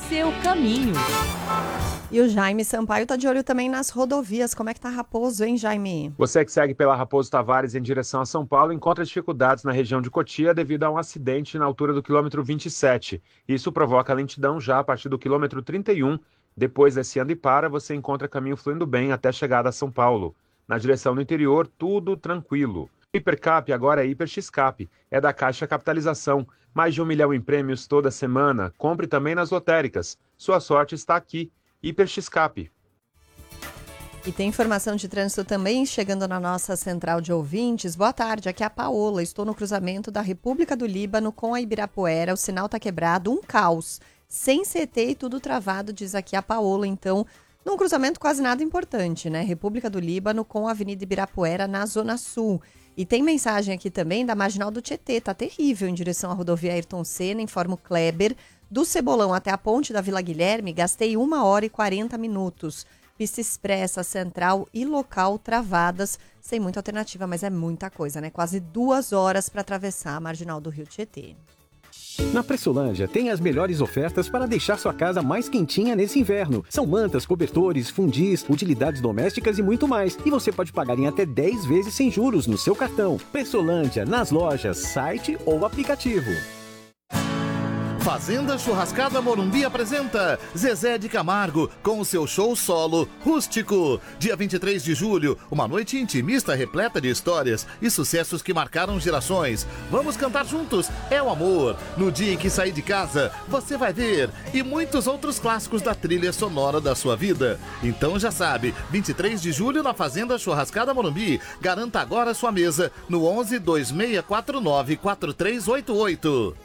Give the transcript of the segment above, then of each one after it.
Seu caminho. E o Jaime Sampaio tá de olho também nas rodovias. Como é que tá Raposo, hein, Jaime? Você que segue pela Raposo Tavares em direção a São Paulo encontra dificuldades na região de Cotia devido a um acidente na altura do quilômetro 27. Isso provoca lentidão já a partir do quilômetro 31. Depois desse anda e para, você encontra caminho fluindo bem até a chegada a São Paulo. Na direção do interior, tudo tranquilo. Hipercap agora é Hiper X-Cap, é da Caixa Capitalização. Mais de 1 milhão em prêmios toda semana. Compre também nas lotéricas. Sua sorte está aqui. Hiper X-Cap. E tem informação de trânsito também chegando na nossa central de ouvintes. Boa tarde, aqui é a Paola. Estou no cruzamento da República do Líbano com a Ibirapuera. O sinal está quebrado, um caos. Sem CT e tudo travado, diz aqui a Paola. Então, num cruzamento quase nada importante, né? República do Líbano com a Avenida Ibirapuera na Zona Sul. E tem mensagem aqui também da Marginal do Tietê. Tá terrível em direção à rodovia Ayrton Senna, informa o Kleber. Do Cebolão até a ponte da Vila Guilherme, gastei 1 hora e 40 minutos. Pista expressa, central e local travadas, sem muita alternativa, mas é muita coisa, né? Quase 2 horas para atravessar a Marginal do Rio Tietê. Na Pressolândia tem as melhores ofertas para deixar sua casa mais quentinha nesse inverno. São mantas, cobertores, fundis, utilidades domésticas e muito mais. E você pode pagar em até 10 vezes sem juros no seu cartão. Pressolândia, nas lojas, site ou aplicativo. Fazenda Churrascada Morumbi apresenta Zezé de Camargo com o seu show solo Rústico. Dia 23 de julho, uma noite intimista repleta de histórias e sucessos que marcaram gerações. Vamos cantar juntos, é o amor. No dia em que sair de casa, você vai ver. E muitos outros clássicos da trilha sonora da sua vida. Então já sabe, 23 de julho na Fazenda Churrascada Morumbi. Garanta agora sua mesa no 11 2649 4388.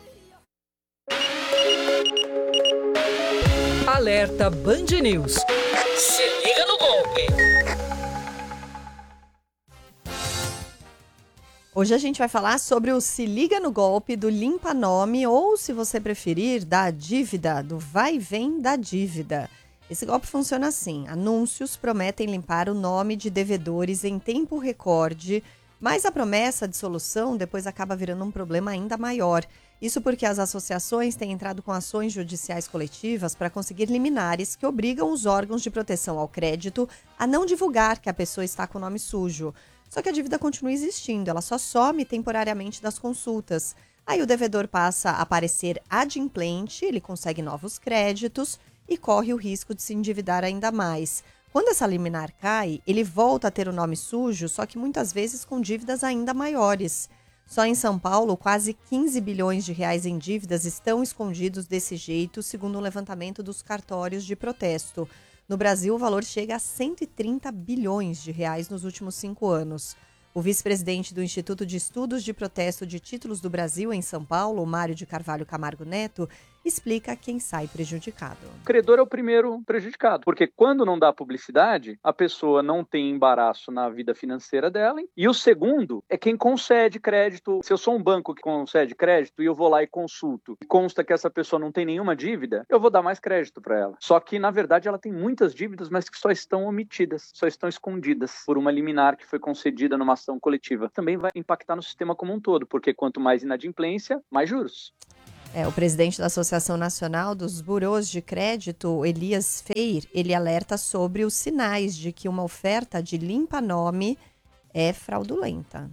Alerta Band News. Se liga no golpe. Hoje a gente vai falar sobre o Se Liga no Golpe do Limpa Nome ou, se você preferir, da dívida, do vai e vem da dívida. Esse golpe funciona assim: anúncios prometem limpar o nome de devedores em tempo recorde, mas a promessa de solução depois acaba virando um problema ainda maior. Isso porque as associações têm entrado com ações judiciais coletivas para conseguir liminares que obrigam os órgãos de proteção ao crédito a não divulgar que a pessoa está com o nome sujo. Só que a dívida continua existindo, ela só some temporariamente das consultas. Aí o devedor passa a aparecer adimplente, ele consegue novos créditos e corre o risco de se endividar ainda mais. Quando essa liminar cai, ele volta a ter o nome sujo, só que muitas vezes com dívidas ainda maiores. Só em São Paulo, quase 15 bilhões de reais em dívidas estão escondidos desse jeito, segundo um levantamento dos cartórios de protesto. No Brasil, o valor chega a 130 bilhões de reais nos últimos 5 anos. O vice-presidente do Instituto de Estudos de Protesto de Títulos do Brasil, em São Paulo, Mário de Carvalho Camargo Neto, explica quem sai prejudicado. O credor é o primeiro prejudicado, porque quando não dá publicidade, a pessoa não tem embaraço na vida financeira dela. E o segundo é quem concede crédito. Se eu sou um banco que concede crédito e eu vou lá e consulto, e consta que essa pessoa não tem nenhuma dívida, eu vou dar mais crédito para ela. Só que, na verdade, ela tem muitas dívidas, mas que só estão omitidas, só estão escondidas por uma liminar que foi concedida numa ação coletiva. Também vai impactar no sistema como um todo, porque quanto mais inadimplência, mais juros. O presidente da Associação Nacional dos Burôs de Crédito, Elias Feir, ele alerta sobre os sinais de que uma oferta de limpa-nome é fraudulenta.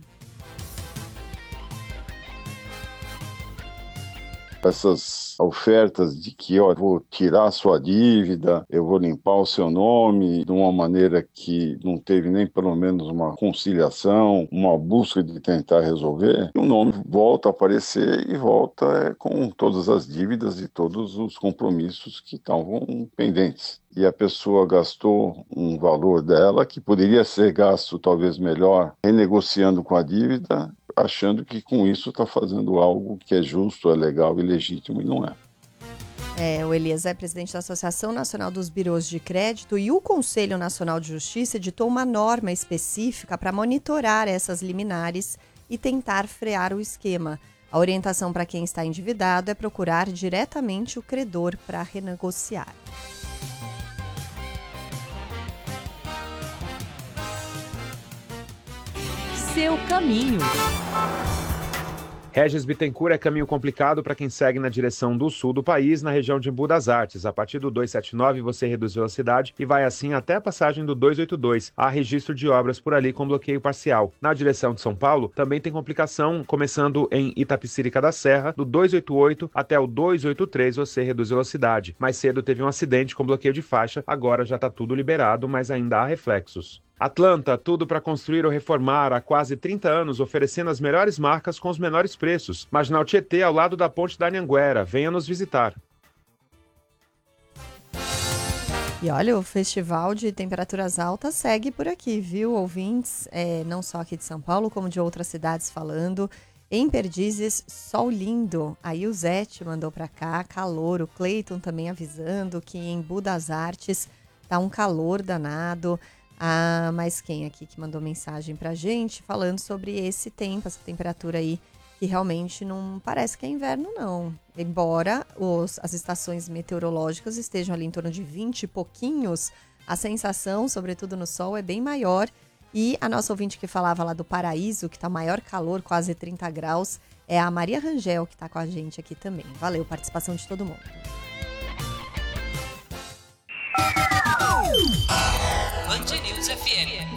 Essas ofertas de que, eu vou tirar a sua dívida, eu vou limpar o seu nome de uma maneira que não teve nem pelo menos uma conciliação, uma busca de tentar resolver, o nome volta a aparecer e volta com todas as dívidas e todos os compromissos que estavam pendentes. E a pessoa gastou um valor dela que poderia ser gasto talvez melhor renegociando com a dívida, achando que com isso está fazendo algo que é justo, é legal e legítimo, e não é. O Elias é presidente da Associação Nacional dos Birôs de Crédito e o Conselho Nacional de Justiça editou uma norma específica para monitorar essas liminares e tentar frear o esquema. A orientação para quem está endividado é procurar diretamente o credor para renegociar. Seu caminho. Regis Bittencourt é caminho complicado para quem segue na direção do sul do país, na região de Embu das Artes. A partir do 279 você reduz velocidade e vai assim até a passagem do 282. Há registro de obras por ali com bloqueio parcial. Na direção de São Paulo, também tem complicação, começando em Itapecerica da Serra, do 288 até o 283 você reduz velocidade. Mais cedo teve um acidente com bloqueio de faixa, agora já está tudo liberado, mas ainda há reflexos. Atlanta, tudo para construir ou reformar há quase 30 anos, oferecendo as melhores marcas com os menores preços. Marginal Tietê, ao lado da Ponte da Anhanguera. Venha nos visitar. E olha, o Festival de Temperaturas Altas segue por aqui, viu, ouvintes? Não só aqui de São Paulo, como de outras cidades falando. Em Perdizes, sol lindo. Aí o Zete mandou para cá, calor. O Cleiton também avisando que em Embu das Artes tá um calor danado. Ah, mas quem aqui que mandou mensagem pra gente falando sobre esse tempo, essa temperatura aí, que realmente não parece que é inverno, não. Embora as estações meteorológicas estejam ali em torno de 20 e pouquinhos, a sensação, sobretudo no sol, é bem maior. E a nossa ouvinte que falava lá do Paraíso, que tá maior calor, quase 30 graus, é a Maria Rangel, que tá com a gente aqui também. Valeu, participação de todo mundo. Band News FM.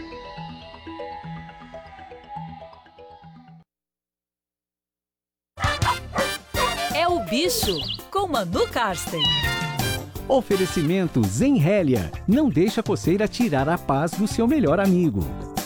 É o bicho com Manu Karsten. Oferecimento Zenrélia. Não deixa a coceira tirar a paz do seu melhor amigo.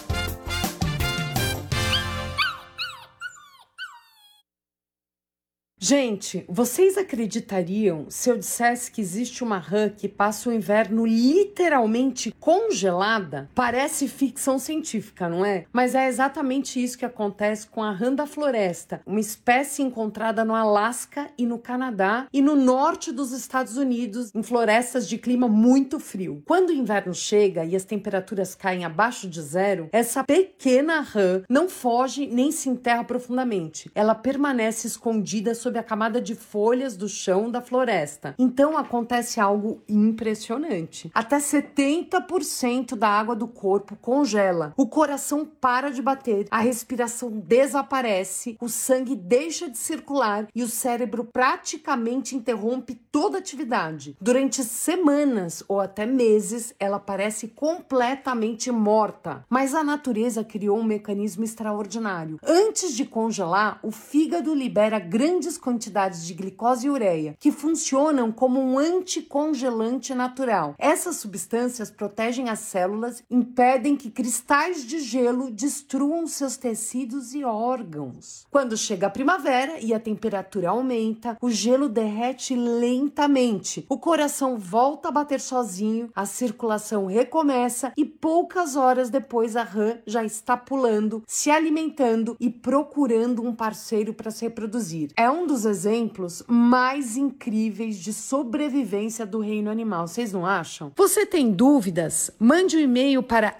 Gente, vocês acreditariam se eu dissesse que existe uma rã que passa o inverno literalmente congelada? Parece ficção científica, não é? Mas é exatamente isso que acontece com a rã da floresta, uma espécie encontrada no Alasca e no Canadá e no norte dos Estados Unidos, em florestas de clima muito frio. Quando o inverno chega e as temperaturas caem abaixo de zero, essa pequena rã não foge nem se enterra profundamente. Ela permanece escondida sob a camada de folhas do chão da floresta. Então acontece algo impressionante. Até 70% da água do corpo congela. O coração para de bater, a respiração desaparece, o sangue deixa de circular e o cérebro praticamente interrompe toda atividade. Durante semanas ou até meses, ela parece completamente morta. Mas a natureza criou um mecanismo extraordinário. Antes de congelar, o fígado libera grandes quantidades de glicose e ureia, que funcionam como um anticongelante natural. Essas substâncias protegem as células, impedem que cristais de gelo destruam seus tecidos e órgãos. Quando chega a primavera e a temperatura aumenta, o gelo derrete lentamente, o coração volta a bater sozinho, a circulação recomeça e poucas horas depois a rã já está pulando, se alimentando e procurando um parceiro para se reproduzir. É um dos exemplos mais incríveis de sobrevivência do reino animal, vocês não acham? Você tem dúvidas? Mande um e-mail para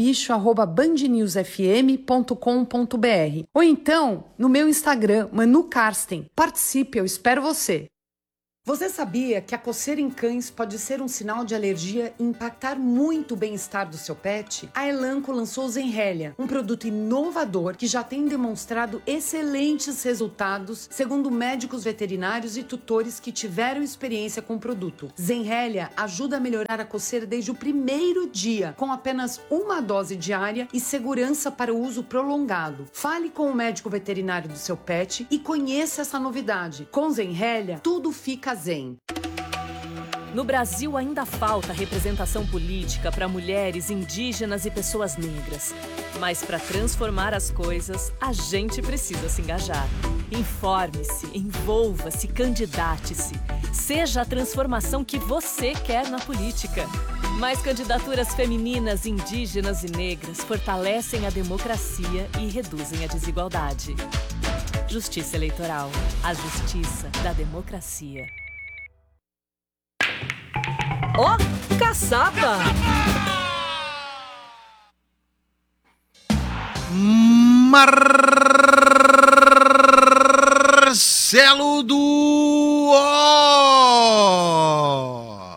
elbicho@bandnewsfm.com.br ou então no meu Instagram, Manu Karsten. Participe, eu espero você! Você sabia que a coceira em cães pode ser um sinal de alergia e impactar muito o bem-estar do seu pet? A Elanco lançou o Zenrélia, um produto inovador que já tem demonstrado excelentes resultados, segundo médicos veterinários e tutores que tiveram experiência com o produto. Zenrélia ajuda a melhorar a coceira desde o primeiro dia, com apenas uma dose diária e segurança para o uso prolongado. Fale com o médico veterinário do seu pet e conheça essa novidade. Com Zenrélia, tudo fica zen. No Brasil ainda falta representação política para mulheres, indígenas e pessoas negras. Mas para transformar as coisas, a gente precisa se engajar. Informe-se, envolva-se, candidate-se. Seja a transformação que você quer na política. Mais candidaturas femininas, indígenas e negras fortalecem a democracia e reduzem a desigualdade. Justiça Eleitoral. A justiça da democracia. Ó, caçapa! Marcelo do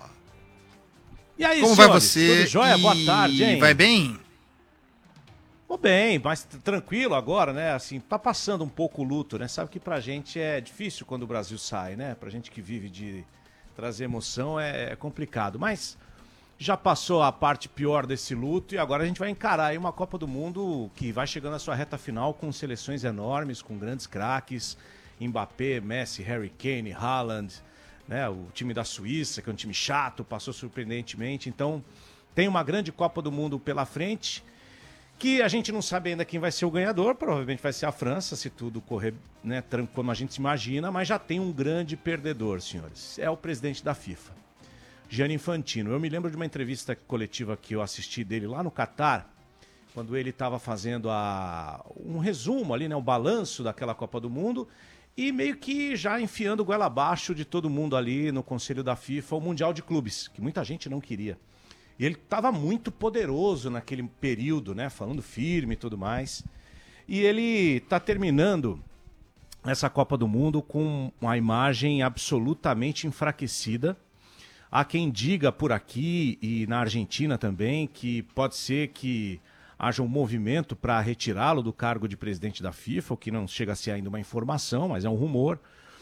E aí, como senhores? vai você? Tudo jóia? Boa tarde, hein? Vai bem? Tô bem, mas tranquilo agora, né? Assim, tá passando um pouco o luto, né? Sabe que pra gente é difícil quando o Brasil sai, né? Pra gente que vive de trazer emoção é complicado. Mas já passou a parte pior desse luto e agora a gente vai encarar aí uma Copa do Mundo que vai chegando à sua reta final com seleções enormes, com grandes craques, Mbappé, Messi, Harry Kane, Haaland, né? O time da Suíça, que é um time chato, passou surpreendentemente. Então, tem uma grande Copa do Mundo pela frente, que a gente não sabe ainda quem vai ser o ganhador, provavelmente vai ser a França, se tudo correr, né, como a gente se imagina, mas já tem um grande perdedor, senhores. É o presidente da FIFA, Gianni Infantino. Eu me lembro de uma entrevista coletiva que eu assisti dele lá no Catar, quando ele estava fazendo um resumo ali, né, um balanço daquela Copa do Mundo, e meio que já enfiando goela abaixo de todo mundo ali no Conselho da FIFA, o Mundial de Clubes, que muita gente não queria. E ele estava muito poderoso naquele período, né? Falando firme e tudo mais. E ele está terminando essa Copa do Mundo com uma imagem absolutamente enfraquecida. Há quem diga por aqui e na Argentina também que pode ser que haja um movimento para retirá-lo do cargo de presidente da FIFA, o que não chega a ser ainda uma informação, mas é um rumor.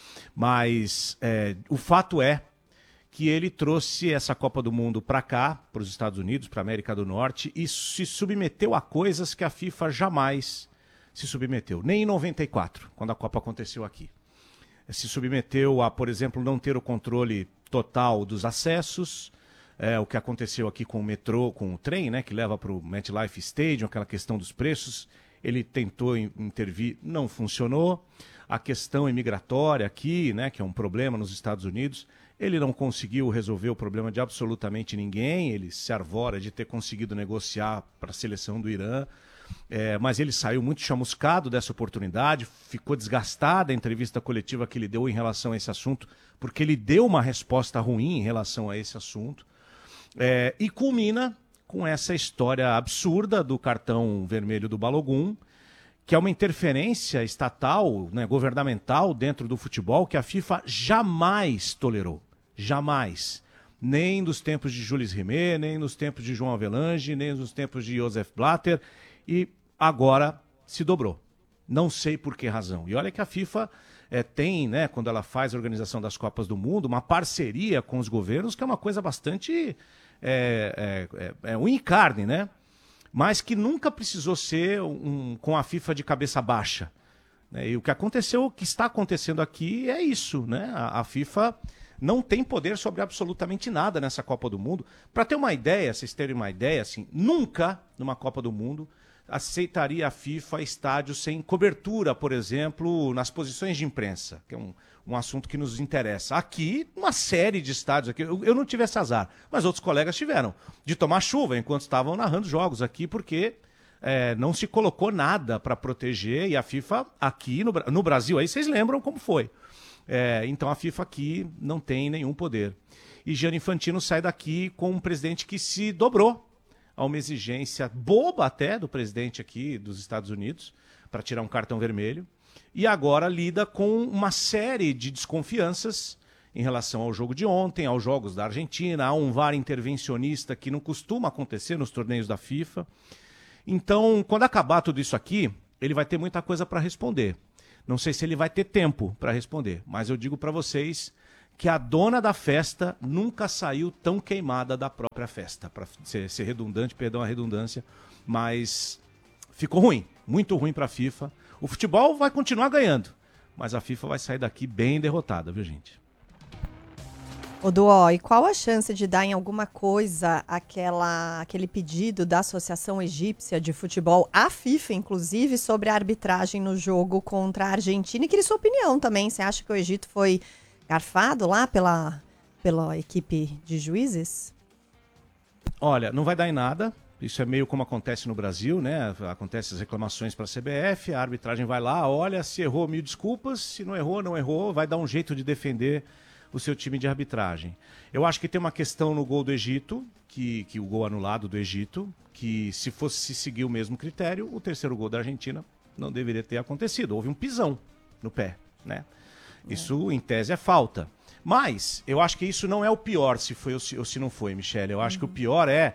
Mas o fato é que ele trouxe essa Copa do Mundo para cá, para os Estados Unidos, para a América do Norte, e se submeteu a coisas que a FIFA jamais se submeteu. Nem em 94, quando a Copa aconteceu aqui. Se submeteu a, por exemplo, não ter o controle total dos acessos, o que aconteceu aqui com o metrô, com o trem, né, que leva para o MetLife Stadium, aquela questão dos preços. Ele tentou intervir, não funcionou. A questão imigratória aqui, né, que é um problema nos Estados Unidos, ele não conseguiu resolver o problema de absolutamente ninguém. Ele se arvora de ter conseguido negociar para a seleção do Irã, mas ele saiu muito chamuscado dessa oportunidade, ficou desgastada a entrevista coletiva que ele deu em relação a esse assunto, porque ele deu uma resposta ruim em relação a esse assunto, e culmina com essa história absurda do cartão vermelho do Balogun, que é uma interferência estatal, né, governamental dentro do futebol que a FIFA jamais tolerou. Jamais. Nem dos tempos de Jules Rimet, nem nos tempos de João Avelange, nem nos tempos de Josef Blatter, e agora se dobrou. Não sei por que razão. E olha que a FIFA tem, né, quando ela faz a organização das Copas do Mundo, uma parceria com os governos, que é uma coisa bastante unha e carne, né? Mas que nunca precisou ser com a FIFA de cabeça baixa. E o que aconteceu, o que está acontecendo aqui é isso, né? A FIFA não tem poder sobre absolutamente nada nessa Copa do Mundo. Para ter uma ideia, vocês terem uma ideia, assim, nunca numa Copa do Mundo aceitaria a FIFA estádios sem cobertura, por exemplo, nas posições de imprensa, que é um assunto que nos interessa. Aqui, uma série de estádios, aqui, eu não tive esse azar, mas outros colegas tiveram, de tomar chuva enquanto estavam narrando jogos aqui, porque não se colocou nada para proteger, e a FIFA aqui no Brasil, aí vocês lembram como foi. Então a FIFA aqui não tem nenhum poder. E Gianni Infantino sai daqui com um presidente que se dobrou a uma exigência boba até do presidente aqui dos Estados Unidos para tirar um cartão vermelho, e agora lida com uma série de desconfianças em relação ao jogo de ontem, aos jogos da Argentina, há um VAR intervencionista que não costuma acontecer nos torneios da FIFA. Então, quando acabar tudo isso aqui, ele vai ter muita coisa para responder. Não sei se ele vai ter tempo para responder, mas eu digo para vocês que a dona da festa nunca saiu tão queimada da própria festa, para ser redundante, perdão a redundância, mas ficou ruim, muito ruim para a FIFA. O futebol vai continuar ganhando, mas a FIFA vai sair daqui bem derrotada, viu, gente? Ô, Duó, e qual a chance de dar em alguma coisa aquele pedido da Associação Egípcia de Futebol, à FIFA, inclusive, sobre a arbitragem no jogo contra a Argentina? E queria sua opinião também. Você acha que o Egito foi garfado lá pela equipe de juízes? Olha, não vai dar em nada. Isso é meio como acontece no Brasil, né? Acontecem as reclamações para a CBF, a arbitragem vai lá, olha, se errou, mil desculpas, se não errou, vai dar um jeito de defender o seu time de arbitragem. Eu acho que tem uma questão no gol do Egito, que o gol anulado do Egito, que se fosse seguir o mesmo critério, o terceiro gol da Argentina não deveria ter acontecido. Houve um pisão no pé, né? Isso, em tese, é falta. Mas eu acho que isso não é o pior, se foi ou se não foi, Michele. Eu acho que o pior é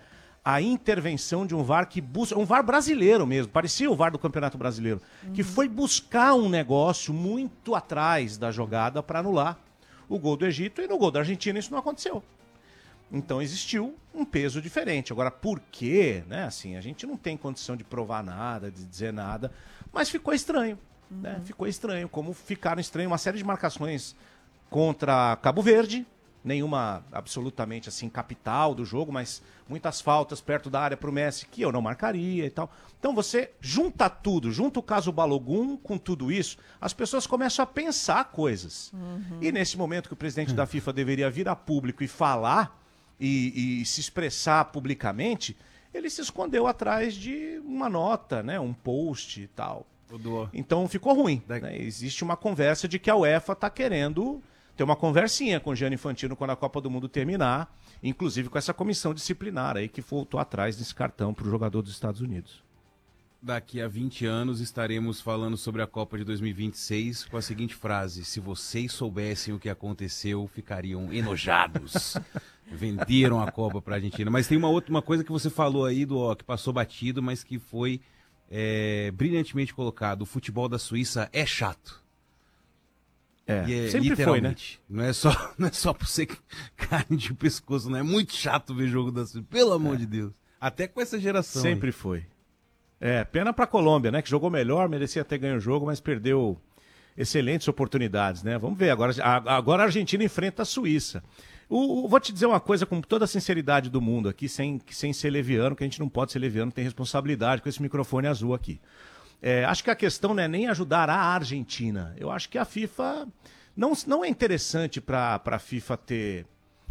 a intervenção de um VAR que busca, um VAR brasileiro mesmo, parecia o VAR do Campeonato Brasileiro, que foi buscar um negócio muito atrás da jogada para anular o gol do Egito, e no gol da Argentina isso não aconteceu. Então existiu um peso diferente. Agora, por quê? Né? Assim, a gente não tem condição de provar nada, de dizer nada, mas ficou estranho. Né? Ficou estranho, como ficaram estranhas uma série de marcações contra Cabo Verde, nenhuma absolutamente assim capital do jogo, mas muitas faltas perto da área para o Messi que eu não marcaria e tal. Então você junta tudo, junta o caso Balogun com tudo isso, as pessoas começam a pensar coisas. E nesse momento que o presidente da FIFA deveria vir a público e falar e se expressar publicamente, ele se escondeu atrás de uma nota, né, um post e tal. Então ficou ruim. Né? Existe uma conversa de que a UEFA está querendo ter uma conversinha com o Gianni Infantino quando a Copa do Mundo terminar, inclusive com essa comissão disciplinar aí que voltou atrás desse cartão para o jogador dos Estados Unidos. Daqui a 20 anos estaremos falando sobre a Copa de 2026 com a seguinte frase: se vocês soubessem o que aconteceu, ficariam enojados. Venderam a Copa para a Argentina. Mas tem uma coisa que você falou aí, que passou batido, mas que foi brilhantemente colocado. O futebol da Suíça é chato. Sempre foi, né? Não é só por ser carne de pescoço, não é muito chato ver jogo da Suíça, pelo amor de Deus. Até com essa geração. Sempre foi. Pena pra Colômbia, né? Que jogou melhor, merecia ter ganho o jogo, mas perdeu excelentes oportunidades, né? Vamos ver, agora a Argentina enfrenta a Suíça. Vou te dizer uma coisa com toda a sinceridade do mundo aqui, sem ser leviano, que a gente não pode ser leviano, tem responsabilidade com esse microfone azul aqui. Acho que a questão não é nem ajudar a Argentina. Eu acho que a FIFA não é interessante para a FIFA ter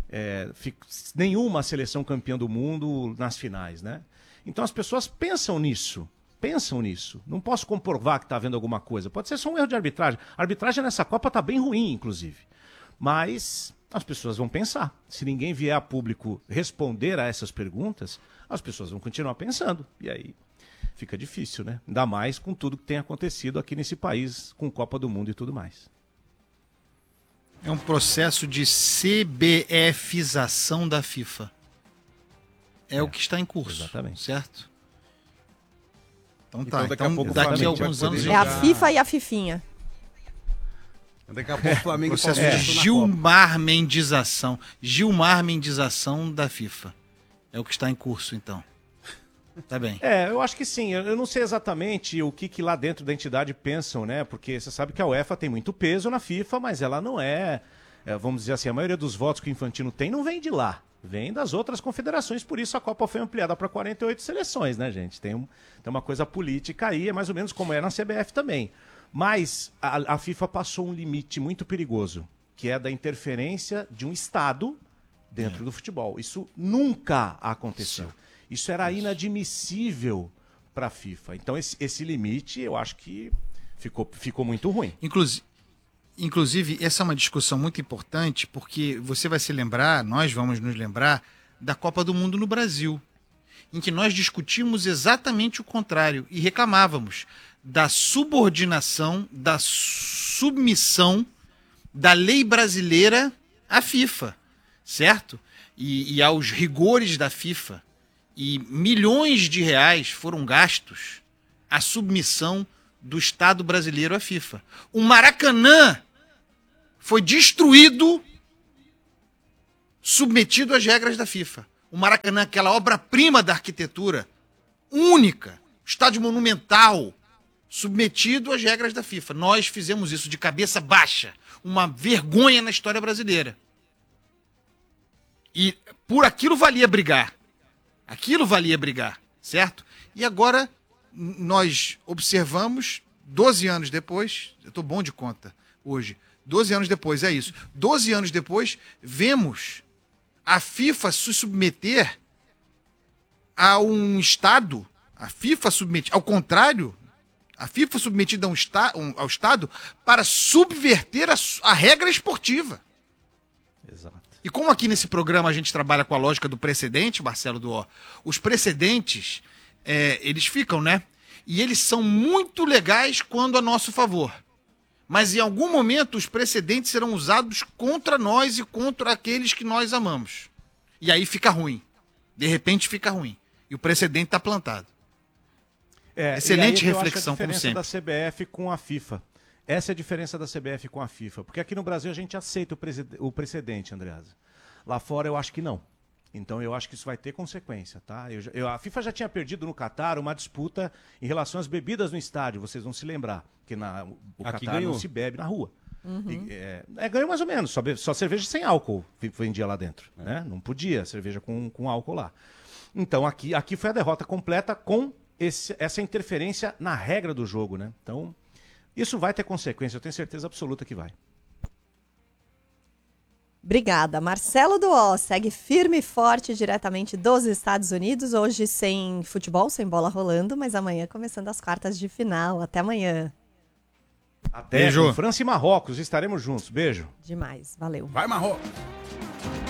nenhuma seleção campeã do mundo nas finais, né? Então as pessoas pensam nisso. Não posso comprovar que está havendo alguma coisa. Pode ser só um erro de arbitragem. A arbitragem nessa Copa está bem ruim, inclusive. Mas as pessoas vão pensar. Se ninguém vier a público responder a essas perguntas, as pessoas vão continuar pensando. E aí fica difícil, né? Ainda mais com tudo que tem acontecido aqui nesse país, com Copa do Mundo e tudo mais. É um processo de CBFização da FIFA. É o que está em curso. Exatamente. Certo? Então tá. Então, daqui a alguns anos... É a FIFA e a Fifinha. Daqui a pouco o Flamengo... Processo de Gilmarmendização. Gilmarmendização da FIFA. É o que está em curso, então. Tá bem. Eu acho que sim. Eu não sei exatamente o que lá dentro da entidade pensam, né? Porque você sabe que a UEFA tem muito peso na FIFA, mas ela não vamos dizer assim, a maioria dos votos que o Infantino tem não vem de lá. Vem das outras confederações, por isso a Copa foi ampliada para 48 seleções, né, gente? Tem uma coisa política aí, é mais ou menos como é na CBF também. Mas a FIFA passou um limite muito perigoso, que é da interferência de um Estado dentro do futebol. Isso nunca aconteceu. Isso era inadmissível para a FIFA. Então esse limite, eu acho que ficou muito ruim. Inclusive, essa é uma discussão muito importante, porque você vai se lembrar, nós vamos nos lembrar, da Copa do Mundo no Brasil, em que nós discutimos exatamente o contrário e reclamávamos da subordinação, da submissão da lei brasileira à FIFA, certo? E aos rigores da FIFA. E milhões de reais foram gastos à submissão do Estado brasileiro à FIFA. O Maracanã foi destruído, submetido às regras da FIFA. O Maracanã, aquela obra-prima da arquitetura, única, estádio monumental, submetido às regras da FIFA. Nós fizemos isso de cabeça baixa, uma vergonha na história brasileira. E por aquilo valia brigar. Certo? E agora nós observamos, 12 anos depois, eu estou bom de conta hoje, 12 anos depois, é isso. 12 anos depois, vemos a FIFA se submeter a um Estado, a FIFA submetida, ao contrário, a FIFA submetida ao Estado para subverter a regra esportiva. Exato. E como aqui nesse programa a gente trabalha com a lógica do precedente, Marcelo Duó, os precedentes, eles ficam, né? E eles são muito legais quando a nosso favor. Mas em algum momento os precedentes serão usados contra nós e contra aqueles que nós amamos. E aí fica ruim. De repente fica ruim. E o precedente está plantado. Excelente reflexão, como sempre. A diferença da CBF com a FIFA. Essa é a diferença da CBF com a FIFA. Porque aqui no Brasil a gente aceita o precedente, Andreasa. Lá fora eu acho que não. Então eu acho que isso vai ter consequência, tá? A FIFA já tinha perdido no Catar uma disputa em relação às bebidas no estádio, vocês vão se lembrar. Porque o Catar não se bebe na rua. Ganhou mais ou menos, só cerveja sem álcool vendia lá dentro. Né? Não podia cerveja com álcool lá. Então aqui foi a derrota completa com essa interferência na regra do jogo, né? Então, isso vai ter consequência, eu tenho certeza absoluta que vai. Obrigada. Marcelo Duó segue firme e forte diretamente dos Estados Unidos, hoje sem futebol, sem bola rolando, mas amanhã começando as quartas de final. Até amanhã. Até. Beijo. França e Marrocos, estaremos juntos. Beijo. Demais, valeu. Vai, Marrocos!